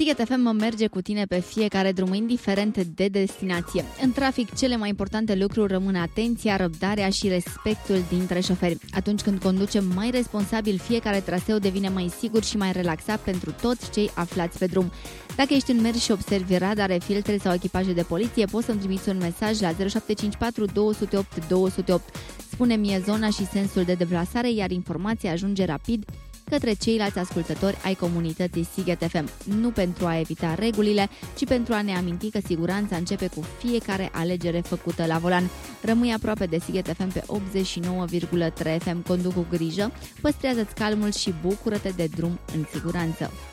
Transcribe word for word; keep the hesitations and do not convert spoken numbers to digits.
Sighet F M merge cu tine pe fiecare drum, indiferent de destinație. În trafic, cele mai importante lucruri rămân atenția, răbdarea și respectul dintre șoferi. Atunci când conducem mai responsabil, fiecare traseu devine mai sigur și mai relaxat pentru toți cei aflați pe drum. Dacă ești în mers și observi radare, filtre sau echipaje de poliție, poți să-mi trimiți un mesaj la zero șapte cinci patru doi zero opt doi zero opt. Spune-mi zona și sensul de deplasare, iar informația ajunge rapid către ceilalți ascultători ai comunității Sighet F M. Nu pentru a evita regulile, ci pentru a ne aminti că siguranța începe cu fiecare alegere făcută la volan. Rămâi aproape de Sighet F M pe optzeci și nouă virgulă trei F M. Conduc cu grijă, păstrează-ți calmul și bucură-te de drum în siguranță.